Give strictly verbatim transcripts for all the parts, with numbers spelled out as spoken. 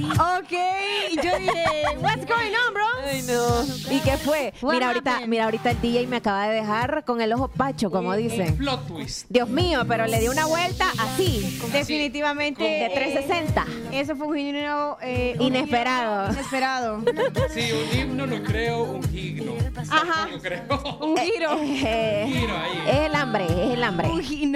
Ok, yo dije, what's going on, bro? Ay, no. ¿Y qué fue? What Mira ahorita, happened? mira ahorita el D J me acaba de dejar con el ojo pacho, como Un- dicen. Un plot twist. Dios mío, pero le di una vuelta así, Definitivamente. de trescientos sesenta. Eso fue un giro eh, un Inesperado. giro Inesperado. Sí, un himno no creo, un himno. Ajá. No creo. Un giro. Eh, Giro ahí. es el hambre, es el hambre. Un giro.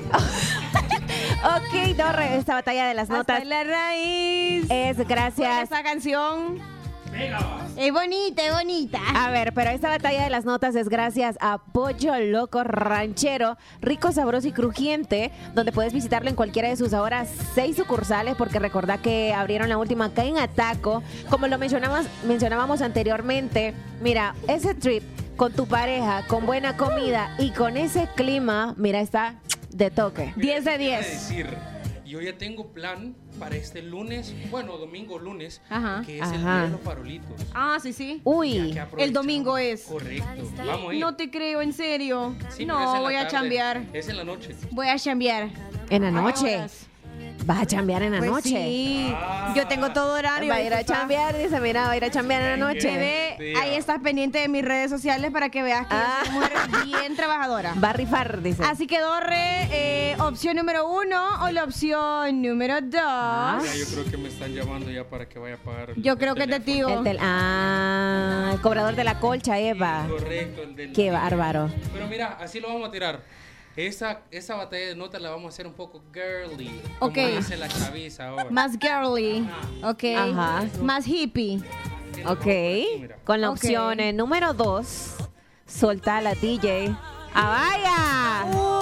Ok, Dorre, esta batalla de las notas Hasta la raíz. es Por gracias. esa canción. Venga, va. Es bonita, es bonita. A ver, pero esta batalla de las notas es gracias a Pollo Loco Ranchero, rico, sabroso y crujiente, donde puedes visitarlo en cualquiera de sus ahora seis sucursales, porque recordá que abrieron la última acá en Ataco. Como lo mencionamos, mencionábamos anteriormente, mira, ese trip con tu pareja, con buena comida y con ese clima, mira, está de toque. diez de Mira, diez. te iba a decir, yo ya tengo plan para este lunes, bueno, domingo, lunes, Ajá. que es Ajá. el día de los farolitos. Ah, sí, sí. Ya Uy, que El aprovechamos. domingo es. Correcto. Vamos a ir. No te creo, en serio. Sí, pero es en no, la voy a tarde. chambear. Es en la noche. Voy a chambear. en la noche. Horas. Vas a chambear en la Pues noche. sí. Ah. Yo tengo todo horario. Va a ir a tú sabes. chambear, dice, mira, va a ir a chambear en la noche. Bebé, Sí, ahí ah. estás pendiente de mis redes sociales para que veas que Ah. yo soy una mujer bien trabajadora. Va a rifar, dice. Así que, Dorre, eh, opción número uno o la opción número dos. Ah. Ya, yo creo que me están llamando ya para que vaya a pagar. el- Yo creo el que te teléfono. tío. El tel- ah, el cobrador de la colcha, Eva. Correcto, el del. Qué bárbaro. Pero mira, así lo vamos a tirar. Esa, esa batalla de notas la vamos a hacer un poco girly. Ok. Como dice la chaviza ahora. Más girly. Ok. Ajá. Más hippie. Ok. Mira. Con la Ok. opción eh, número dos, solta la D J. ¡Ah, vaya!